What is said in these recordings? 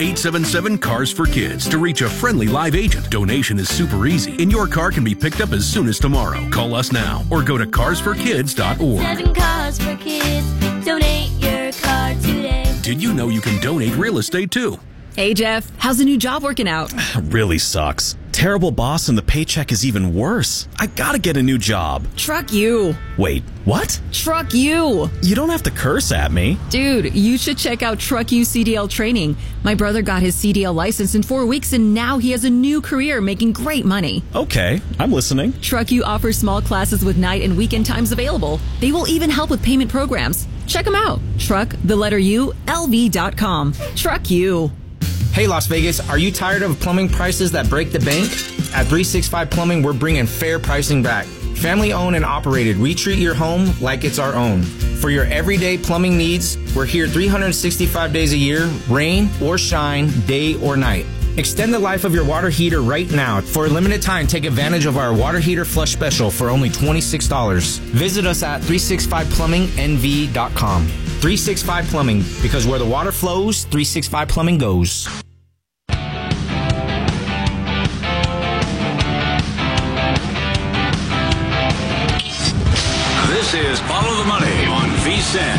877-CARS for Kids to reach a friendly live agent. Donation is super easy, and your car can be picked up as soon as tomorrow. Call us now or go to carsforkids.org. 7 Cars for Kids. Donate your car today. Did you know you can donate real estate too? Hey, Jeff. How's the new job working out? Really sucks. Terrible boss and the paycheck is even worse. I gotta get a new job. Truck you. Wait, what? Truck you. You don't have to curse at me. Dude, you should check out Truck You CDL training. My brother got his CDL license in 4 weeks and now he has a new career making great money. Okay, I'm listening. Truck You offers small classes with night and weekend times available. They will even help with payment programs. Check them out. LV.com. Truck You. Hey Las Vegas, are you tired of plumbing prices that break the bank? At 365 Plumbing, we're bringing fair pricing back. Family owned and operated, we treat your home like it's our own. For your everyday plumbing needs, we're here 365 days a year, rain or shine, day or night. Extend the life of your water heater right now. For a limited time, take advantage of our water heater flush special for only $26. Visit us at 365plumbingnv.com. 365 Plumbing, because where the water flows, 365 Plumbing goes. This is Follow the Money on VSiN.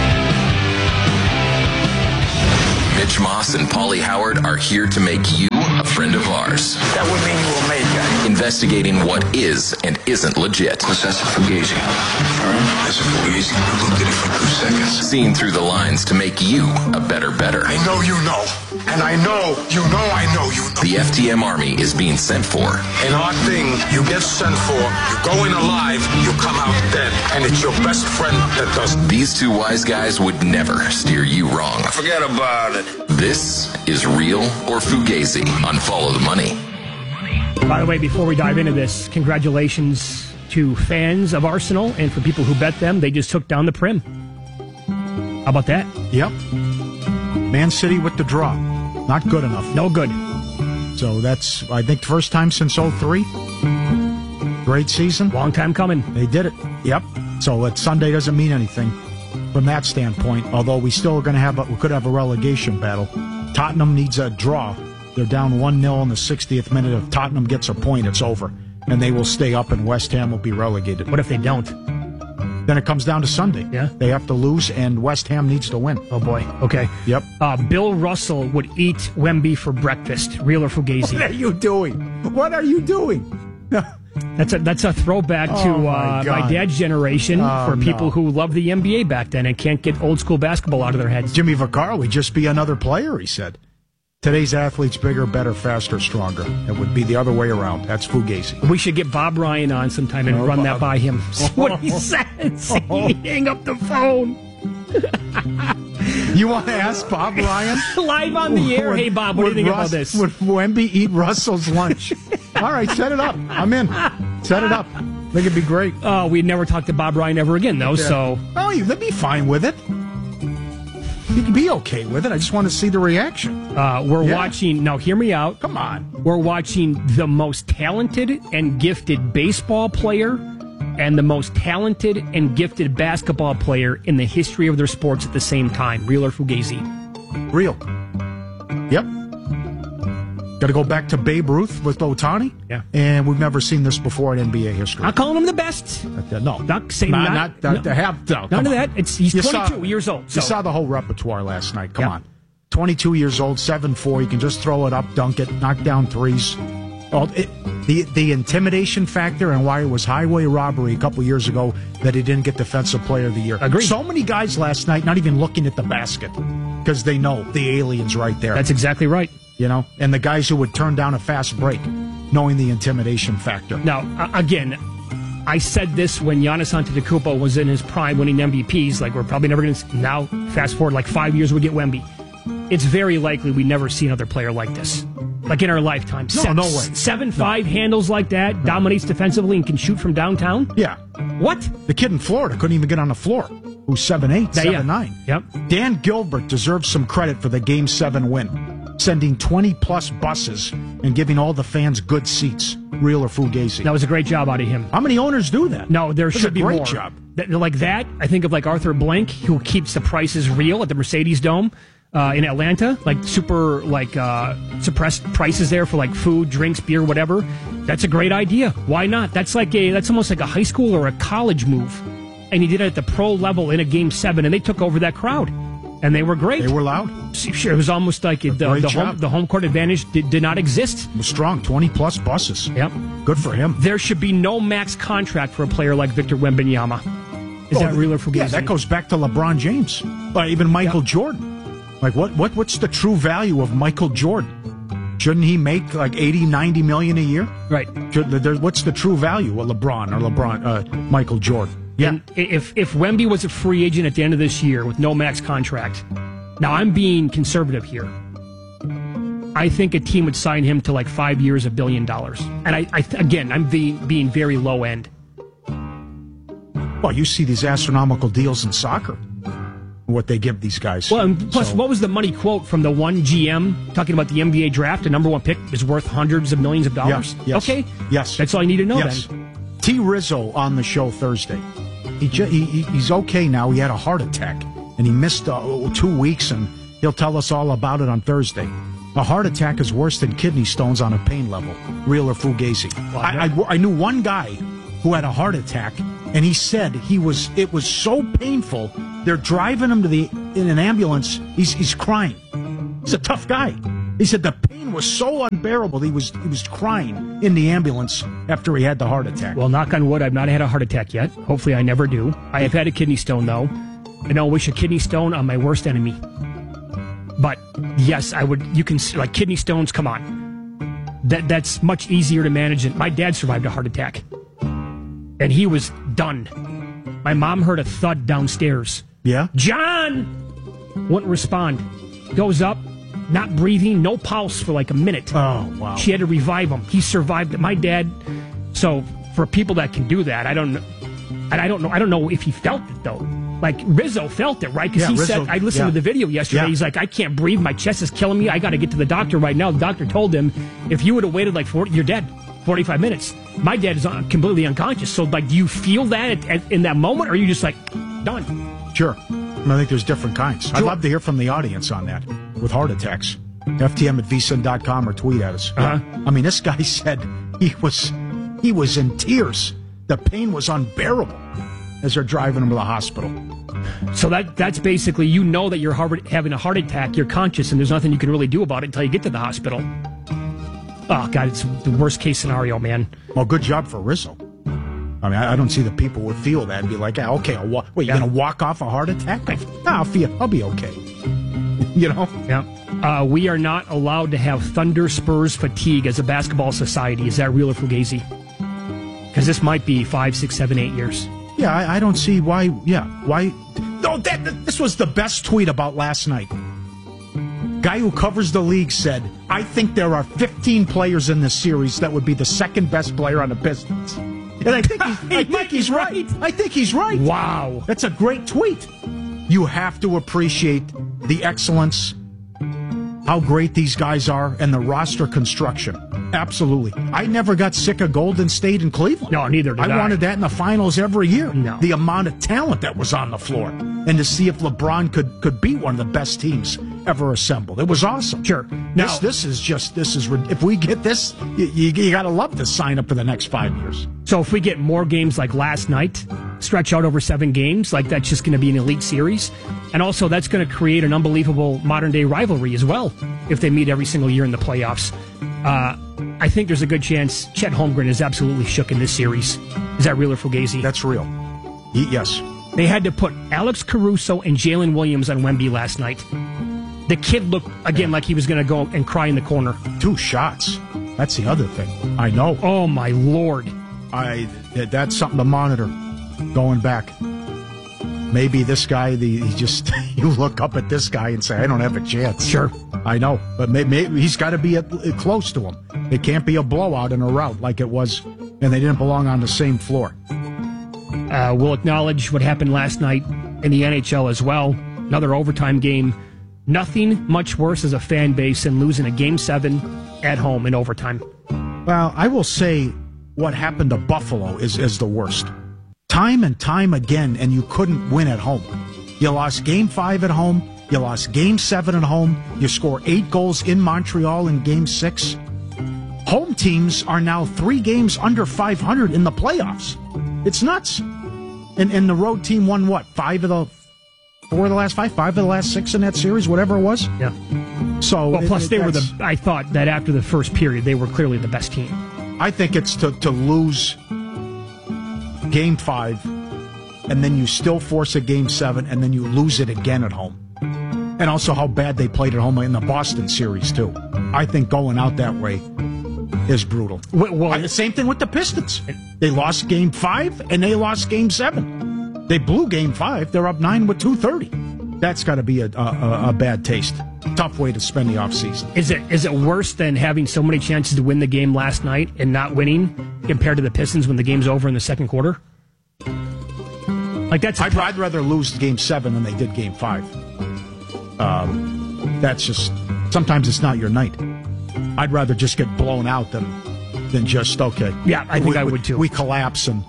Mitch Moss and Paulie Howard are here to make you a friend of ours. That would mean you were made guy. Investigating what is and isn't legit. That's a fugazi. All right? That's a fugazi. I looked at it for 2 seconds. Seeing through the lines to make you a better. I know you know. And I know you know I know you know. The FTM Army is being sent for. In our thing, you get sent for, you go in alive, you come out dead. And it's your best friend that does it. These two wise guys would never steer you wrong. Forget about it. This is Real or Fugazi on Follow the Money. By the way, before we dive into this, congratulations to fans of Arsenal and for people who bet them. They just took down the Prim. How about that? Yep. Man City with the draw. Not good enough. No good. So that's, I think, the first time since 03. Great season. Long time coming. They did it. Yep. So that Sunday doesn't mean anything from that standpoint, although we still are going to have we could have a relegation battle. Tottenham needs a draw. They're down 1-0 in the 60th minute. If Tottenham gets a point, it's over. And they will stay up and West Ham will be relegated. What if they don't? Then it comes down to Sunday. Yeah. They have to lose and West Ham needs to win. Oh boy. Okay. Yep. Bill Russell would eat Wemby for breakfast. Real or Fugazi? What are you doing? What are you doing? That's a throwback to my dad's generation for people who loved the NBA back then and can't get old school basketball out of their heads. Jimmy Vaccaro would just be another player, he said. Today's athletes bigger, better, faster, stronger. It would be the other way around. That's Fugazi. We should get Bob Ryan on sometime and run that by him. See what he says. Hang up the phone. You want to ask Bob Ryan? Live on the air. Hey, Bob, what do you think about this? Would Wemby eat Russell's lunch? All right, set it up. I'm in. Set it up. I think it'd be great. We'd never talk to Bob Ryan ever again, though, so... Oh, they'd be fine with it. You can be okay with it. I just want to see the reaction. We're watching... Now, hear me out. Come on. We're watching the most talented and gifted baseball player and the most talented and gifted basketball player in the history of their sports at the same time. Real or Fugazi? Real. Yep. Got to go back to Babe Ruth with Ohtani. Yeah. And we've never seen this before in NBA history. Not calling him the best. No. Not saying none of that. He's 22 years old. So. You saw the whole repertoire last night. Come on. 22 years old, 7'4". You can just throw it up, dunk it, knock down threes. The intimidation factor and why it was highway robbery a couple years ago that he didn't get Defensive Player of the Year. Agreed. So many guys last night not even looking at the basket because they know the alien's right there. That's exactly right. You know, and the guys who would turn down a fast break, knowing the intimidation factor. Now, again, I said this when Giannis Antetokounmpo was in his prime winning MVPs. Like, we're probably never going to... Now, fast forward like 5 years, we get Wemby. It's very likely we never see another player like this. Like in our lifetime. No way. 7'5" handles like that, dominates defensively and can shoot from downtown? Yeah. What? The kid in Florida couldn't even get on the floor. Who's 7'8", 7'9". Yep. Dan Gilbert deserves some credit for the Game 7 win, sending 20-plus buses and giving all the fans good seats. Real or Fugazi. That was a great job out of him. How many owners do that? No, there should be more. Great job. Like that, I think of like Arthur Blank, who keeps the prices real at the Mercedes Dome. in Atlanta, like super suppressed prices there for like food, drinks, beer, whatever. That's a great idea. Why not? That's almost like a high school or a college move. And he did it at the pro level in a Game 7, and they took over that crowd. And they were great. They were loud. Sure, it was almost like the home court advantage did not exist. It was strong, 20-plus buses. Yep. Good for him. There should be no max contract for a player like Victor Wembanyama. Is that real or fugazi? Yeah, that goes back to LeBron James. Even Michael Jordan. Like, what's the true value of Michael Jordan? Shouldn't he make like $80, $90 million a year? Right. What's the true value of Michael Jordan? Yeah. And if Wemby was a free agent at the end of this year with no max contract, now I'm being conservative here. I think a team would sign him to like 5 years, $1 billion. And I'm being very low end. Well, you see these astronomical deals in soccer. What they give these guys. Well, and plus, what was the money quote from the one GM talking about the NBA draft? A number one pick is worth hundreds of millions of dollars. Yes. Okay. Yes. That's all you need to know then. T. Rizzo on the show Thursday. He's okay now. He had a heart attack and he missed 2 weeks, and he'll tell us all about it on Thursday. A heart attack is worse than kidney stones on a pain level. Real or fugazi? Well, I knew one guy who had a heart attack, and he said it was so painful. They're driving him in an ambulance. He's crying. He's a tough guy. He said the pain was so unbearable. He was crying in the ambulance after he had the heart attack. Well, knock on wood, I've not had a heart attack yet. Hopefully, I never do. I have had a kidney stone though. I don't wish a kidney stone on my worst enemy. But yes, I would. You can like kidney stones. Come on, that's much easier to manage. And my dad survived a heart attack, and he was done. My mom heard a thud downstairs. Yeah? John! Wouldn't respond. Goes up, not breathing, no pulse for like a minute. Oh, wow. She had to revive him. He survived it. My dad, so for people that can do that, I don't know if he felt it though. Like Rizzo felt it, right? Because said, I listened to the video yesterday. He's like, I can't breathe. My chest is killing me. I got to get to the doctor right now. The doctor told him, if you would have waited like 40, you're dead. 45 minutes. My dad is completely unconscious. So, like, do you feel that in that moment, or are you just like, done? Sure. I think there's different kinds. Sure. I'd love to hear from the audience on that with heart attacks. FTM@vsin.com or tweet at us. Uh-huh. I mean, this guy said he was in tears. The pain was unbearable as they're driving him to the hospital. So that's basically, you know that you're having a heart attack, you're conscious, and there's nothing you can really do about it until you get to the hospital. Oh, God, it's the worst case scenario, man. Well, good job for Rizzo. I mean, I don't see the people would feel that and be like, yeah, okay, you're going to walk off a heart attack? I'll be okay. You know? Yeah. We are not allowed to have Thunder Spurs fatigue as a basketball society. Is that real or fugazi? Because this might be 5, 6, 7, 8 years. Yeah, I don't see why. Yeah, why? No, this was the best tweet about last night. Guy who covers the league said, I think there are 15 players in this series that would be the second best player on the Pistons. And I think he's right. I think he's right. Wow. That's a great tweet. You have to appreciate the excellence, how great these guys are, and the roster construction. Absolutely. I never got sick of Golden State and Cleveland. No, neither did I. I wanted that in the finals every year. No. The amount of talent that was on the floor. And to see if LeBron could beat one of the best teams ever assembled. It was awesome. Sure. Now, this is if we get this, you got to love to sign up for the next 5 years. So if we get more games like last night, stretch out over 7 games, like that's just going to be an elite series. And also that's going to create an unbelievable modern-day rivalry as well if they meet every single year in the playoffs. I think there's a good chance Chet Holmgren is absolutely shook in this series. Is that real or fugazi? That's real. Yes. They had to put Alex Caruso and Jalen Williams on Wemby last night. The kid looked, again, like he was going to go and cry in the corner. 2 shots. That's the other thing. I know. Oh, my Lord. That's something to monitor going back. Maybe this guy, you look up at this guy and say, I don't have a chance. Sure. I know. But maybe he's got to be close to him. It can't be a blowout in a rout like it was, and they didn't belong on the same floor. We'll acknowledge what happened last night in the NHL as well. Another overtime game. Nothing much worse as a fan base than losing a Game 7 at home in overtime. Well, I will say what happened to Buffalo is the worst. Time and time again, and you couldn't win at home. You lost Game 5 at home, You lost Game 7 at home. You score 8 goals in Montreal in Game 6. Home teams are now 3 games under 500 in the playoffs. It's nuts. And the road team won what? 4 of the last 5? 5 of the last 6 in that series, whatever it was? Yeah. So, well, plus I thought that after the first period, they were clearly the best team. I think it's to lose Game 5, and then you still force a Game 7, and then you lose it again at home. And also how bad they played at home in the Boston series, too. I think going out that way is brutal. Well, the same thing with the Pistons. They lost Game 5, and they lost Game 7. They blew Game 5. They're up 9 with 2:30. That's got to be a bad taste. Tough way to spend the offseason. Is it worse than having so many chances to win the game last night and not winning compared to the Pistons when the game's over in the second quarter? Like I'd rather lose Game 7 than they did Game 5. That's just sometimes it's not your night. I'd rather just get blown out than just okay. Yeah, I think I would too. We collapse and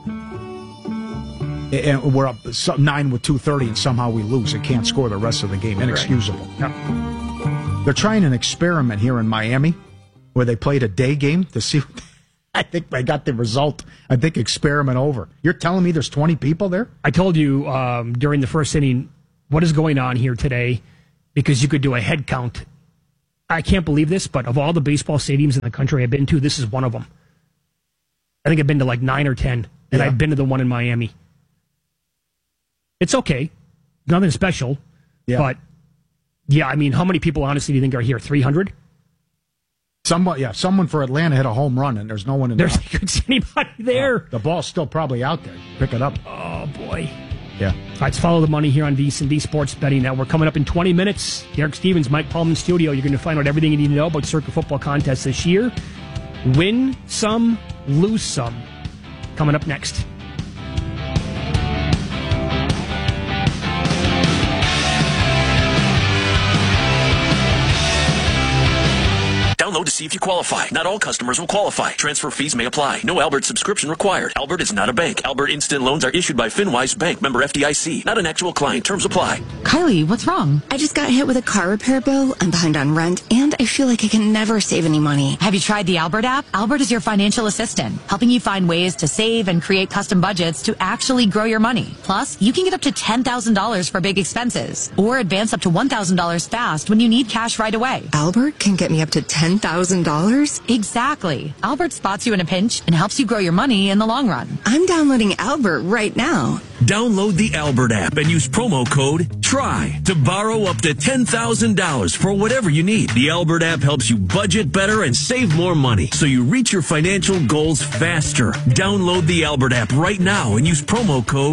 we're up 9 with 2:30 and somehow we lose and can't score the rest of the game. Inexcusable. Right. Yep. They're trying an experiment here in Miami where they played a day game to see. I think they got the result. I think experiment over. You're telling me there's 20 people there? I told you during the first inning what is going on here today because you could do a head count. I can't believe this, but of all the baseball stadiums in the country I've been to, this is one of them. I think I've been to like 9 or 10, and I've been to the one in Miami. It's okay. Nothing special. Yeah. But, yeah, I mean, how many people, honestly, do you think are here? 300? Someone for Atlanta hit a home run, and there's no one in there. There's anybody there. The ball's still probably out there. Pick it up. Oh, boy. Yeah. All right, let's follow the money here on VSiN, Sports Betting Network. Coming up in 20 minutes, Derek Stevens, Mike Pullman Studio. You're going to find out everything you need to know about Circa Football Contest this year. Win some, lose some. Coming up next. Download to see if you qualify. Not all customers will qualify. Transfer fees may apply. No Albert subscription required. Albert is not a bank. Albert Instant Loans are issued by FinWise Bank, member FDIC. Not an actual client. Terms apply. Kylie, what's wrong? I just got hit with a car repair bill. I'm behind on rent, and I feel like I can never save any money. Have you tried the Albert app? Albert is your financial assistant, helping you find ways to save and create custom budgets to actually grow your money. Plus, you can get up to $10,000 for big expenses, or advance up to $1,000 fast when you need cash right away. Albert can get me up to $10,000? Exactly. Albert spots you in a pinch and helps you grow your money in the long run. I'm downloading Albert right now. Download the Albert app and use promo code TRY to borrow up to $10,000 for whatever you need. The Albert app helps you budget better and save more money so you reach your financial goals faster. Download the Albert app right now and use promo code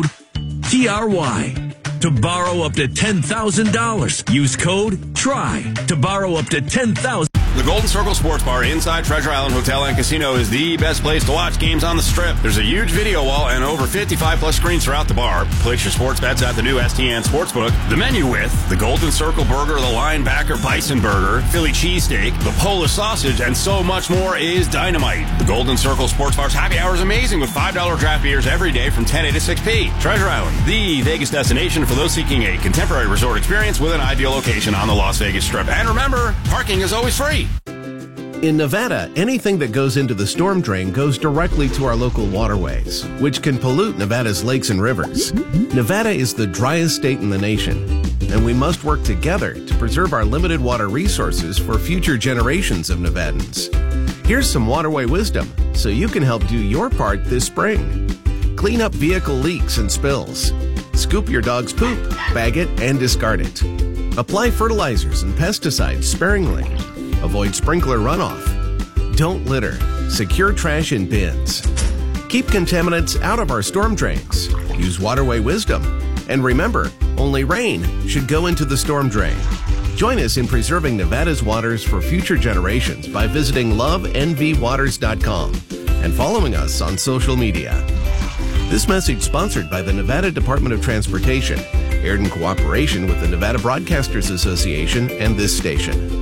TRY to borrow up to $10,000. Use code TRY to borrow up to $10,000. The Golden Circle Sports Bar inside Treasure Island Hotel and Casino is the best place to watch games on the Strip. There's a huge video wall and over 55-plus screens throughout the bar. Place your sports bets at the new STN Sportsbook. The menu with the Golden Circle Burger, the Linebacker Bison Burger, Philly Cheesesteak, the Polish Sausage, and so much more is dynamite. The Golden Circle Sports Bar's happy hour is amazing with $5 draft beers every day from 10 a to 6 p. Treasure Island, the Vegas destination for those seeking a contemporary resort experience with an ideal location on the Las Vegas Strip. And remember, parking is always free. In Nevada, anything that goes into the storm drain goes directly to our local waterways, which can pollute Nevada's lakes and rivers. Nevada is the driest state in the nation, and we must work together to preserve our limited water resources for future generations of Nevadans. Here's some waterway wisdom so you can help do your part this spring. Clean up vehicle leaks and spills. Scoop your dog's poop, bag it, and discard it. Apply fertilizers and pesticides sparingly. Avoid sprinkler runoff. Don't litter. Secure trash in bins. Keep contaminants out of our storm drains. Use waterway wisdom. And remember, only rain should go into the storm drain. Join us in preserving Nevada's waters for future generations by visiting lovenvwaters.com and following us on social media. This message sponsored by the Nevada Department of Transportation, aired in cooperation with the Nevada Broadcasters Association and this station.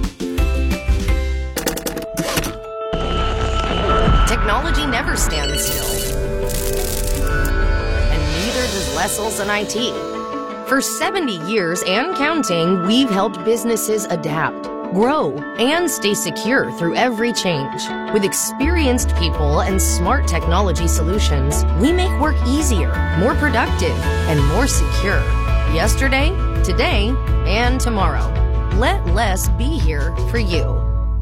Technology never stands still. And neither does Lessels and IT. For 70 years and counting, we've helped businesses adapt, grow, and stay secure through every change. With experienced people and smart technology solutions, we make work easier, more productive, and more secure. Yesterday, today, and tomorrow. Let less be here for you.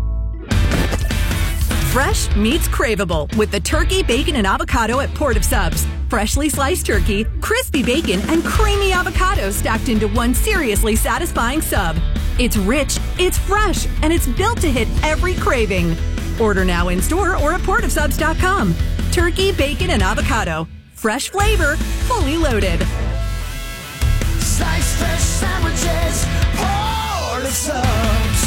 Fresh meets craveable with the turkey, bacon, and avocado at Port of Subs. Freshly sliced turkey, crispy bacon, and creamy avocado stacked into one seriously satisfying sub. It's rich, it's fresh, and it's built to hit every craving. Order now in-store or at portofsubs.com. Turkey, bacon, and avocado. Fresh flavor, fully loaded. Slice fresh sandwiches, Port of Subs.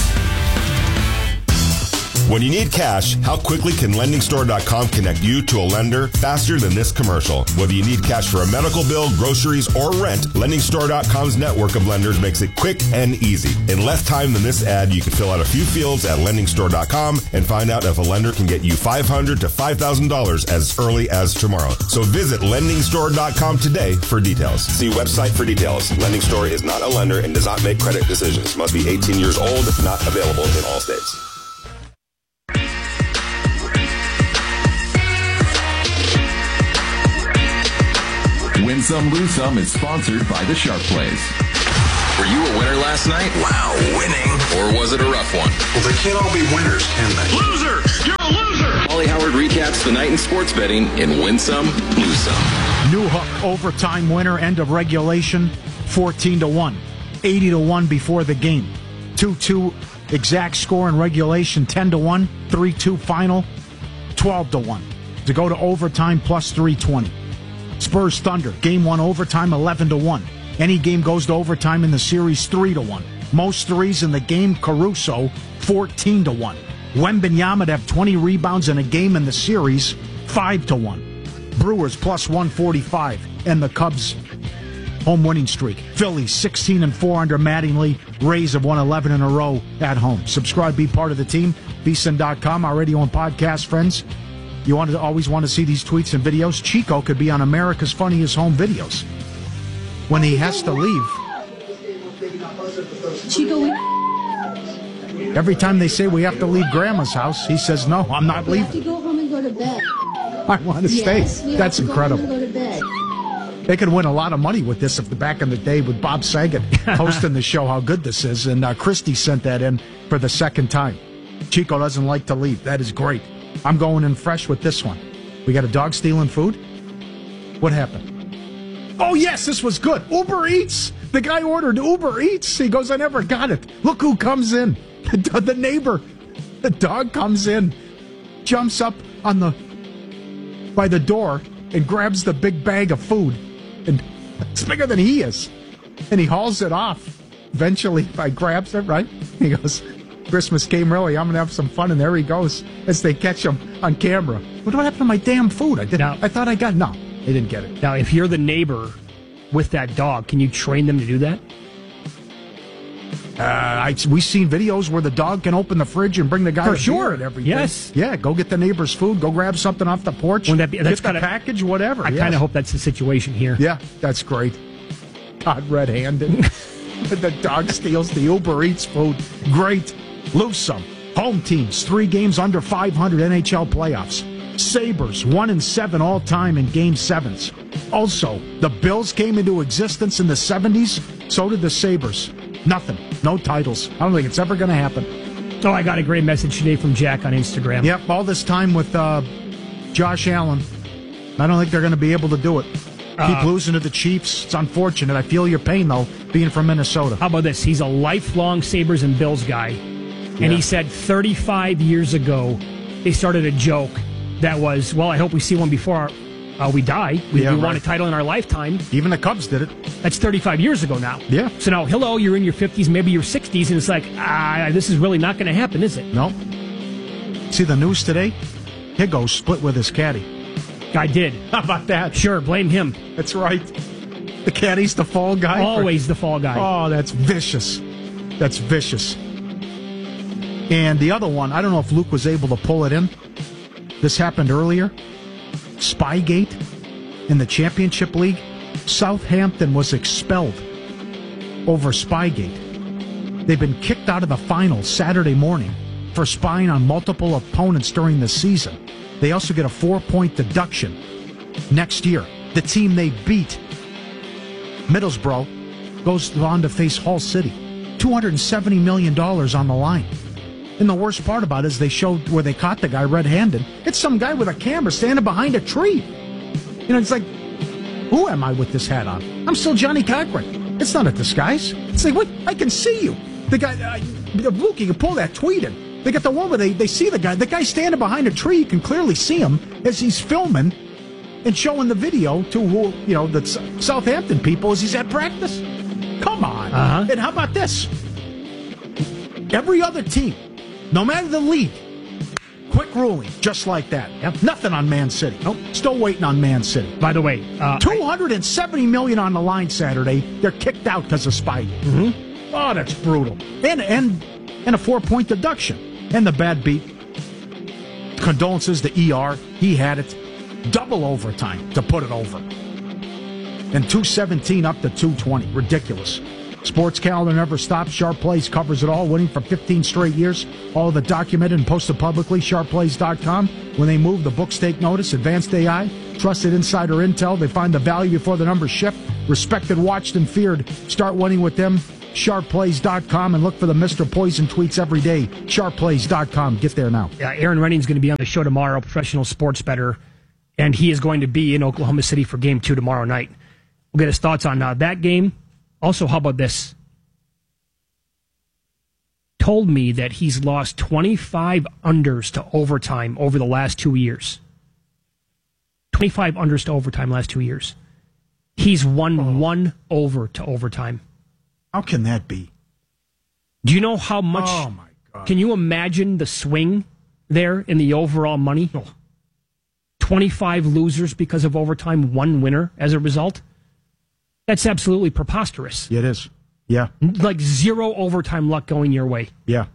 When you need cash, how quickly can LendingStore.com connect you to a lender faster than this commercial? Whether you need cash for a medical bill, groceries, or rent, LendingStore.com's network of lenders makes it quick and easy. In less time than this ad, you can fill out a few fields at LendingStore.com and find out if a lender can get you $500 to $5,000 as early as tomorrow. So visit LendingStore.com today for details. See website for details. LendingStore is not a lender and does not make credit decisions. Must be 18 years old. Not available in all states. Win Some, Lose Some is sponsored by the Sharp Plays. Were you a winner last night? Wow, winning. Or was it a rough one? Well, they can't all be winners, can they? Loser! You're a loser! Paulie Howard recaps the night in sports betting in Win Some, Lose Some. New Hook overtime winner, end of regulation, 14-1. 80-1 before the game. 2-2 exact score in regulation, 10-1. 3-2 final, 12-1. To go to overtime, plus 320. Spurs Thunder, game 1 overtime, 11-1. Any game goes to overtime in the series, 3-1. Most threes in the game, Caruso, 14-1. Wembanyama to have 20 rebounds in a game in the series, 5-1. Brewers plus 145, and the Cubs home winning streak. Phillies 16-4 under Mattingly. Rays have won 11 in a row at home. Subscribe, be part of the team. VSiN.com, our radio and podcast friends. You always want to see these tweets and videos? Chico could be on America's Funniest Home Videos. When he has to leave. Chico, every time they say we have to leave Grandma's house, he says, no, I'm not leaving. We have to go home and go to bed. I want to stay. That's incredible. Go home and go to bed. They could win a lot of money with this if back in the day with Bob Saget hosting the show, how good this is. And Christy sent that in for the second time. Chico doesn't like to leave. That is great. I'm going in fresh with this one. We got a dog stealing food? What happened? Oh, yes, this was good. Uber Eats. The guy ordered Uber Eats. He goes, I never got it. Look who comes in. The neighbor. The dog comes in, jumps up by the door and grabs the big bag of food. And it's bigger than he is. And he hauls it off. Eventually, I grabs it, right? He goes, Christmas came early. I'm going to have some fun. And there he goes as they catch him on camera. What happened to my damn food? I thought I got... No, they didn't get it. Now, if you're the neighbor with that dog, can you train them to do that? We've seen videos where the dog can open the fridge and bring the guy for sure and everything. Yes. Yeah, go get the neighbor's food. Go grab something off the porch. Wouldn't that be, that's get the package, whatever. I kind of hope that's the situation here. Yeah, that's great. God red-handed. The dog steals the Uber Eats food. Great. Lose some. Home teams, 3 games under 500 NHL playoffs. Sabres, 1-7 all-time in Game 7s. Also, the Bills came into existence in the 70s. So did the Sabres. Nothing. No titles. I don't think it's ever going to happen. Oh, I got a great message today from Jack on Instagram. Yep, all this time with Josh Allen. I don't think they're going to be able to do it. Keep losing to the Chiefs. It's unfortunate. I feel your pain, though, being from Minnesota. How about this? He's a lifelong Sabres and Bills guy. And he said 35 years ago, they started a joke that was, well, I hope we see one before we die. We won a title in our lifetime. Even the Cubs did it. That's 35 years ago now. Yeah. So now, hello, you're in your 50s, maybe your 60s, and it's like, this is really not going to happen, is it? No. See the news today? Higo split with his caddy. I did. How about that? Sure, blame him. That's right. The caddy's the fall guy? Always the fall guy. Oh, that's vicious. That's vicious. And the other one, I don't know if Luke was able to pull it in. This happened earlier. Spygate in the Championship League. Southampton was expelled over Spygate. They've been kicked out of the finals Saturday morning for spying on multiple opponents during the season. They also get a 4-point deduction next year. The team they beat, Middlesbrough, goes on to face Hull City. $270 million on the line. And the worst part about it is they showed where they caught the guy red-handed. It's some guy with a camera standing behind a tree. You know, it's like, who am I with this hat on? I'm still Johnny Cochran. It's not a disguise. It's like, what? I can see you. The guy, Luke, you can pull that tweet in. They got the one where they see the guy standing behind a tree. You can clearly see him as he's filming and showing the video to the Southampton people as he's at practice. Come on. Uh-huh. And how about this? Every other team, no matter the league, quick ruling, just like that. Yep. Nothing on Man City. Nope. Still waiting on Man City. By the way, $270 million on the line Saturday. They're kicked out because of Spygate. Mm-hmm. Oh, that's brutal. And a 4-point deduction. And the bad beat. Condolences to ER. He had it. Double overtime to put it over. And 217 up to 220. Ridiculous. Sports calendar never stops. Sharp Plays covers it all, winning for 15 straight years. All of it documented and posted publicly. SharpPlays.com. When they move, the books take notice. Advanced AI, trusted insider intel. They find the value before the numbers shift. Respected, watched, and feared. Start winning with them. SharpPlays.com, and look for the Mr. Poison tweets every day. SharpPlays.com. Get there now. Yeah, Aaron Renning's going to be on the show tomorrow, professional sports bettor, and he is going to be in Oklahoma City for Game 2 tomorrow night. We'll get his thoughts on that game. Also, how about this? Told me that he's lost 25 unders to overtime over the last 2 years. 25 unders to overtime last 2 years. He's won one over to overtime. How can that be? Do you know how much? Oh, my God. Can you imagine the swing there in the overall money? 25 losers because of overtime, 1 winner as a result? That's absolutely preposterous. It is. Yeah. Like 0 overtime luck going your way. Yeah.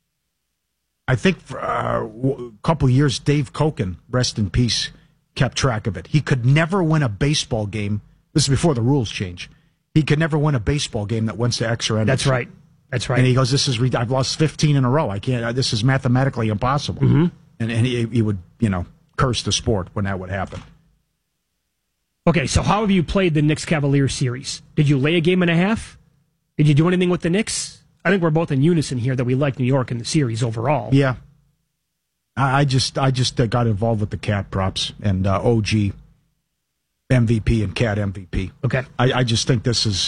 I think for a couple of years, Dave Koken, rest in peace, kept track of it. He could never win a baseball game. This is before the rules change. He could never win a baseball game that went to extra innings. That's right. That's right. And he goes, I've lost 15 in a row. I can't, this is mathematically impossible. Mm-hmm. And he would, curse the sport when that would happen. Okay, so how have you played the Knicks-Cavaliers series? Did you lay a game and a half? Did you do anything with the Knicks? I think we're both in unison here that we like New York in the series overall. Yeah. I just got involved with the cat props and OG MVP and cat MVP. Okay. I just think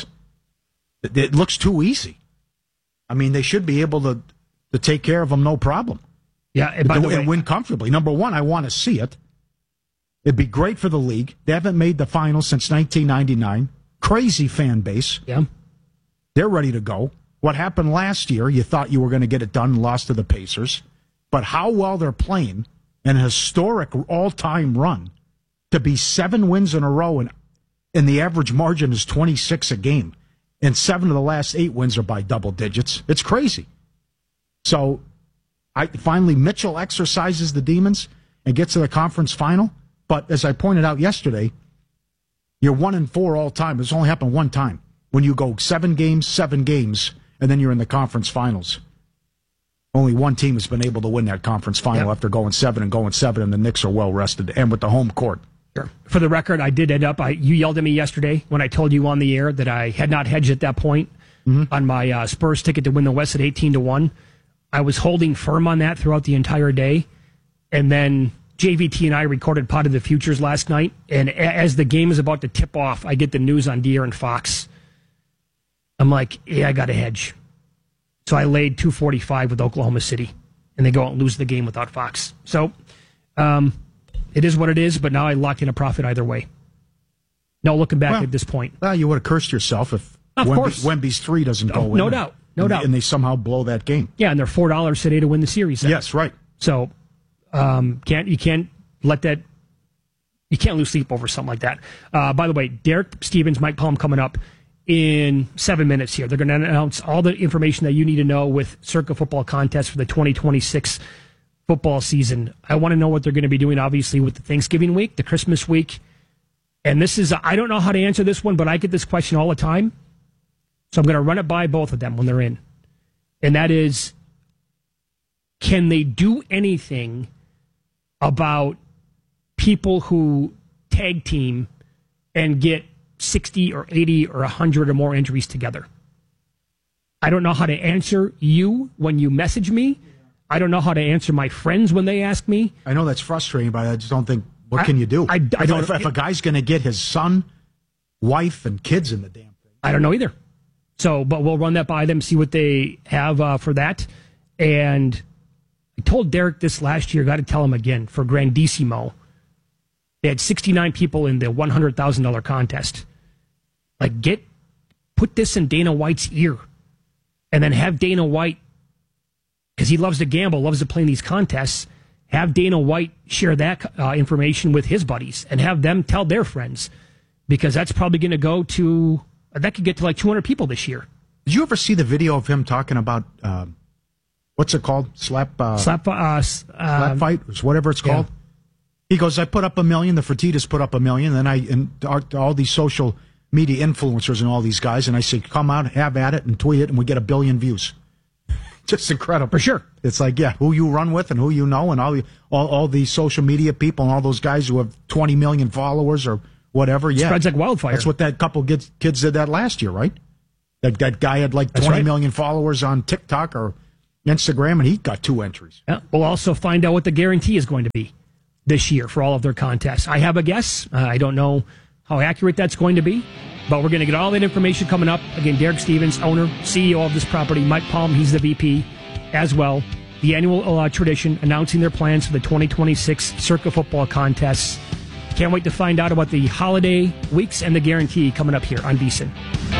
it looks too easy. I mean, they should be able to take care of them no problem. Yeah, and win comfortably. Number one, I want to see it. It'd be great for the league. They haven't made the finals since 1999. Crazy fan base. Yeah. They're ready to go. What happened last year, you thought you were going to get it done, lost to the Pacers. But how well they're playing, an historic all-time run, to be 7 wins in a row, and the average margin is 26 a game. And 7 of the last 8 wins are by double digits. It's crazy. So, finally, Mitchell exercises the demons and gets to the conference final. But as I pointed out yesterday, you're 1-4 all time. It's only happened one time. When you go 7 games, and then you're in the conference finals. Only one team has been able to win that conference final after going 7, and the Knicks are well rested and with the home court. Sure. For the record, I did end up. You yelled at me yesterday when I told you on the air that I had not hedged at that point on my Spurs ticket to win the West at 18-1. I was holding firm on that throughout the entire day, and then JVT and I recorded Pot of the Futures last night, and as the game is about to tip off, I get the news on De'Aaron Fox. I'm like, yeah, I got to hedge. So I laid 245 with Oklahoma City, and they go out and lose the game without Fox. So it is what it is, but now I locked in a profit either way. No looking back at this point. Well, you would have cursed yourself if Wemby's 3 doesn't go in. No doubt. And they somehow blow that game. Yeah, and they're $4 today to win the series. Yes, right. So you can't let that. You can't lose sleep over something like that. By the way, Derek Stevens, Mike Palm coming up in 7 minutes here. They're going to announce all the information that you need to know with Circa Football Contest for the 2026 football season. I want to know what they're going to be doing, obviously, with the Thanksgiving week, the Christmas week. And this is, I don't know how to answer this one, but I get this question all the time. So I'm going to run it by both of them when they're in. And that is, can they do anything about people who tag team and get 60 or 80 or 100 or more entries together? I don't know how to answer you when you message me. I don't know how to answer my friends when they ask me. I know that's frustrating, but I just don't think, what can you do? I don't, if a guy's going to get his son, wife, and kids in the damn thing. I don't know either. So, but we'll run that by them, see what they have for that. And I told Derek this last year, got to tell him again, for Grandissimo. They had 69 people in the $100,000 contest. Like, put this in Dana White's ear. And then have Dana White, because he loves to gamble, loves to play in these contests, have Dana White share that information with his buddies and have them tell their friends. Because that's probably going to go to, that could get to like 200 people this year. Did you ever see the video of him talking about, what's it called? Slap fight, or whatever it's called? He goes, I put up $1 million, the Fertittas put up $1 million, and all these social media influencers and all these guys, and I say, come out, have at it, and tweet it, and we get 1 billion views. Just incredible. For sure. It's like, yeah, who you run with and who you know, and all the social media people and all those guys who have 20 million followers or whatever. Yeah, spreads like wildfire. That's what that couple kids did that last year, right? That guy had like 20 million followers on TikTok or Instagram, and he got 2 entries. Yeah. We'll also find out what the guarantee is going to be this year for all of their contests. I have a guess. I don't know how accurate that's going to be, but we're going to get all that information coming up. Again, Derek Stevens, owner, CEO of this property. Mike Palm, he's the VP as well. The annual tradition, announcing their plans for the 2026 Circa Football Contests. Can't wait to find out about the holiday weeks and the guarantee coming up here on VSiN.